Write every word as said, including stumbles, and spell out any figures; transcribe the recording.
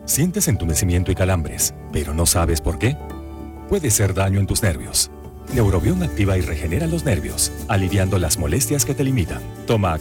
¿Sientes entumecimiento y calambres, pero no sabes por qué? Puede ser daño en tus nervios. Neurobión activa y regenera los nervios, aliviando las molestias que te limitan. Toma